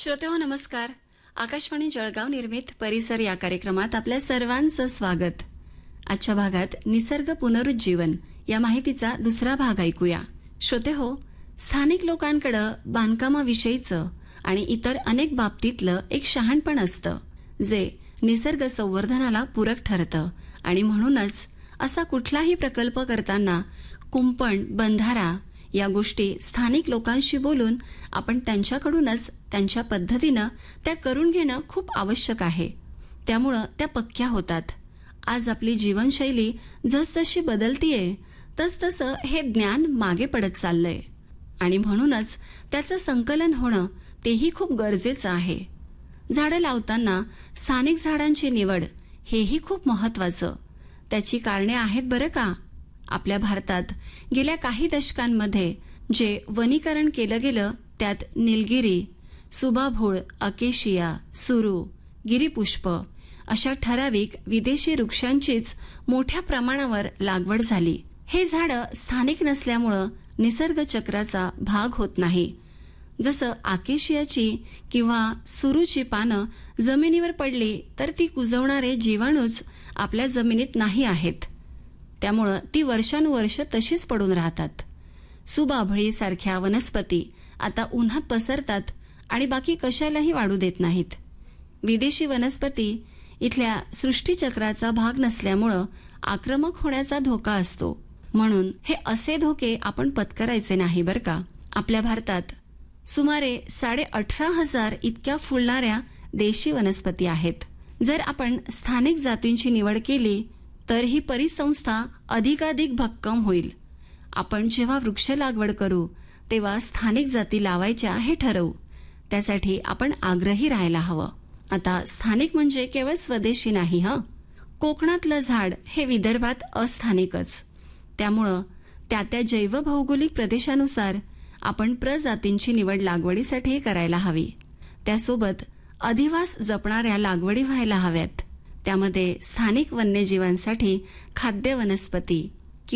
श्रोतेहो नमस्कार. आकाशवाणी जळगाव निर्मित परिसर या कार्यक्रमात आपल्या सर्वांचं स्वागत. आजच्या भागात निसर्ग पुनरुज्जीवन या माहितीचा दुसरा भाग ऐकूया. श्रोतेहो, स्थानिक लोकांकडे बांधकामाविषयीचं आणि इतर अनेक बाबतीतलं एक शहाणपण असतं जे निसर्ग संवर्धनाला पूरक ठरतं आणि म्हणूनच असा कुठलाही प्रकल्प करताना कुंपण, बंधारा या गोष्टी स्थानिक लोकांशी बोलून आपण त्यांच्याकडूनच त्यांच्या पद्धतीनं त्या करून घेणं खूप आवश्यक आहे. त्यामुळं त्या पक्क्या होतात. आज आपली जीवनशैली जसजशी बदलतीये तसतसं हे ज्ञान मागे पडत चाललंय आणि म्हणूनच त्याचं संकलन होणं तेही खूप गरजेचं आहे. झाडं लावताना स्थानिक झाडांची निवड हेही खूप महत्वाचं. त्याची कारणे आहेत बरं का. आपल्या भारतात गेल्या काही दशकांमध्ये जे वनीकरण केलं गेलं त्यात निलगिरी, सुबाभूळ, अकेशिया, सुरू, गिरीपुष्प अशा ठराविक विदेशी वृक्षांचीच मोठ्या प्रमाणावर लागवड झाली. हे झाडं स्थानिक नसल्यामुळं निसर्ग चक्राचा भाग होत नाही. जसं आकेशियाची किंवा सुरूची पानं जमिनीवर पडली तर ती कुजवणारे जीवाणूच आपल्या जमिनीत नाही आहेत. त्यामुळं ती वर्षानुवर्ष तशीच पडून राहतात. सुबाभळी सारख्या वनस्पती आता उन्हात पसरतात आणि बाकी कशालाही वाढू देत नाहीत. विदेशी वनस्पती इथल्या सृष्टीचक्राचा भाग नसल्यामुळं आक्रमक होण्याचा धोका असतो. म्हणून हे असे धोके आपण पत्करायचे नाही बरं का. आपल्या भारतात सुमारे 18,500 इतक्या फुलणाऱ्या देशी वनस्पती आहेत. जर आपण स्थानिक जातींची निवड केली तर ही परिसंस्था अधिकाधिक भक्कम होईल. आपण जेव्हा वृक्ष लागवड करू तेव्हा स्थानिक जाती लावायच्या हे ठरवू. त्यासाठी आपण आग्रही राहायला हवं. आता स्थानिक म्हणजे केवळ स्वदेशी नाही हं. कोकणातलं झाड हे विदर्भात अस्थानिकच. त्यामुळं त्या जैवभौगोलिक प्रदेशानुसार आपण प्रजातींची निवड लागवडीसाठी करायला हवी. त्यासोबत अधिवास जपणाऱ्या लागवडी व्हायला हव्यात. त्यामध्ये स्थानिक वन्यजीवांसाठी खाद्य वनस्पती,